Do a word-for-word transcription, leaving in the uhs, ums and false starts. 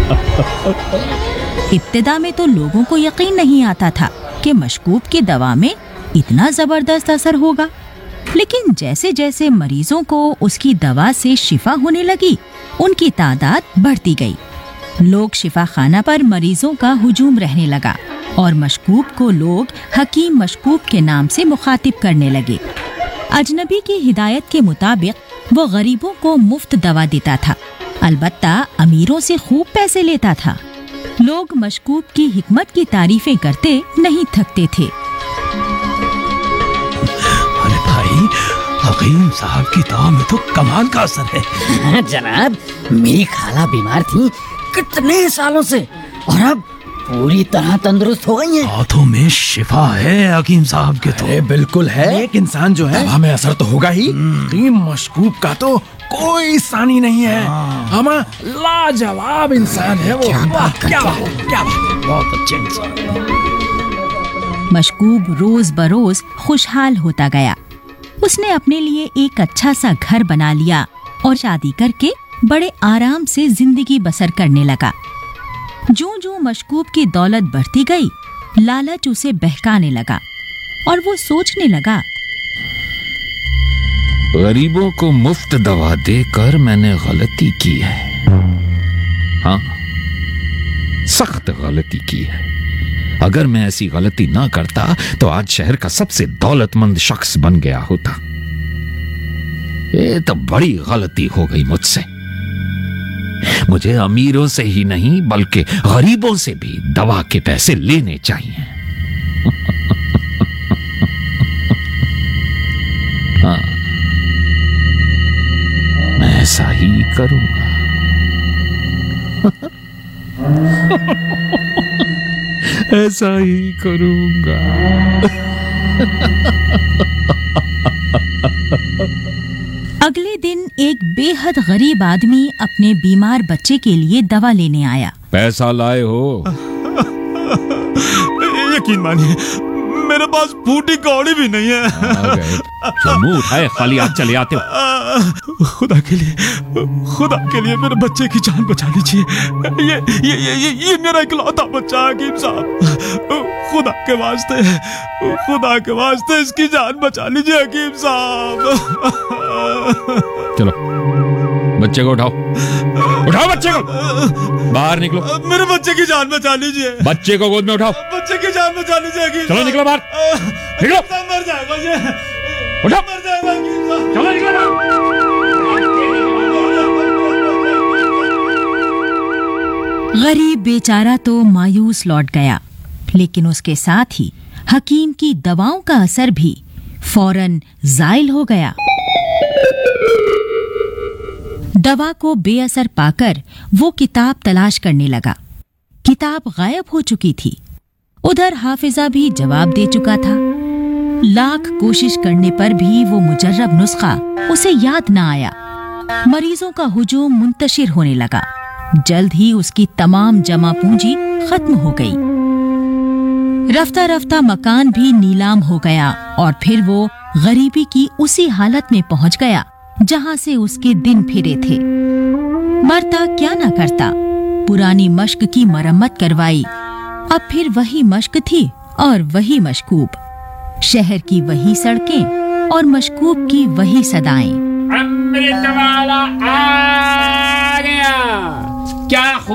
इब्तिदा में तो लोगों को यकीन नहीं आता था कि मशकूब की दवा में इतना जबरदस्त असर होगा, लेकिन जैसे जैसे मरीजों को उसकी दवा से शिफा होने लगी, उनकी तादाद बढ़ती गई। लोग शिफा खाना पर मरीजों का हुजूम रहने लगा और मशकूब को लोग हकीम मशकूब के नाम से मुखातिब करने लगे। अजनबी की हिदायत के मुताबिक वो गरीबों को मुफ्त दवा देता था, अलबत्ता अमीरों से खूब पैसे लेता था। लोग मशकूब की हिकमत की तारीफें करते नहीं थकते थे। अरे भाई, हकीम साहब की दवा में तो कमाल का असर है। जनाब, मेरी खाला बीमार थी कितने सालों से और अब पूरी तरह तंदुरुस्त हो गई हैं। हाथों में शिफा है हकीम साहब के तो। बिल्कुल है। एक इंसान जो है दवा में असर तो होगा ही। हकीम मशकूब का तो कोई सानी नहीं है। हम लाजवाब इंसान है वो। क्या बात क्या करते बात, क्या बात। बहुत अच्छे इंसान। मशकूब रोज बरोज खुशहाल होता गया। उसने अपने लिए एक अच्छा सा घर बना लिया और शादी करके बड़े आराम से जिंदगी बसर करने लगा। जो जो मशकूब की दौलत बढ़ती गई, लालच उसे बहकाने लगा और वो सोचने लगा, गरीबों को मुफ्त दवा देकर मैंने गलती की है। हाँ, सख्त गलती की है। अगर मैं ऐसी गलती ना करता तो आज शहर का सबसे दौलतमंद शख्स बन गया होता। ये तो बड़ी गलती हो गई मुझसे। मुझे अमीरों से ही नहीं बल्कि गरीबों से भी दवा के पैसे लेने चाहिए। हाँ, मैं ऐसा ही करूंगा। ऐसा ही करूंगा। अगले दिन एक बेहद गरीब आदमी अपने बीमार बच्चे के लिए दवा लेने आया। पैसा लाए हो? यकीन मानिए, मेरे पास फूटी कौड़ी भी नहीं है। आ गए। चलो उठाए, खाली हाथ चले आते हो। खुदा के लिए, खुदा के लिए मेरे बच्चे की जान बचा लीजिए। ये ये ये ये, ये मेरा इकलौता बच्चा है हकीम साहब। खुदा के वास्ते, खुदा के वास्ते इसकी जान बचा लीजिए हकीम साहब। चलो बच्चे को उठाओ, उठाओ बच्चे को, बाहर निकलो। मेरे बच्चे की जान बचा लीजिए। बच्चे को गोद में उठाओ। बच्चे की जान बचा लीजिए हकीम चलो साहब। निकलो बाहर, निकलो। मर जाएगा ये, उठाओ, मर जाएगा हकीम साहब। चलो निकलो बाहर। गरीब बेचारा तो मायूस लौट गया, लेकिन उसके साथ ही हकीम की दवाओं का असर भी फौरन जायल हो गया। दवा को बेअसर पाकर वो किताब तलाश करने लगा। किताब गायब हो चुकी थी। उधर हाफिजा भी जवाब दे चुका था। लाख कोशिश करने पर भी वो मुजर्रब नुस्खा उसे याद न आया। मरीजों का हुजूम मुंतशिर होने लगा। जल्द ही उसकी तमाम जमा पूंजी खत्म हो गई। रफ्ता रफ्ता मकान भी नीलाम हो गया और फिर वो गरीबी की उसी हालत में पहुंच गया जहां से उसके दिन फिरे थे। मरता क्या ना करता, पुरानी मश्क की मरम्मत करवाई। अब फिर वही मश्क थी और वही मशकूब, शहर की वही सड़कें और मशकूब की वही सदाएं। अमृत वाला आ गया। क्या